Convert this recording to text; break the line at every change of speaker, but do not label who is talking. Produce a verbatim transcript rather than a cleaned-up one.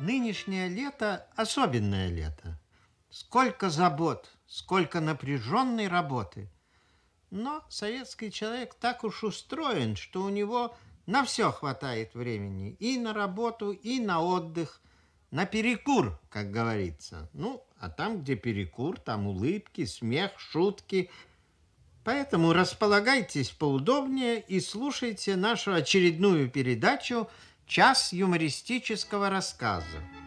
Нынешнее лето – особенное лето. Сколько забот, сколько напряженной работы. Но советский человек так уж устроен, что у него на все хватает времени. И на работу, и на отдых, на перекур, как говорится. Ну, а там, где перекур, там улыбки, смех, шутки. Поэтому располагайтесь поудобнее и слушайте нашу очередную передачу «Час юмористического рассказа».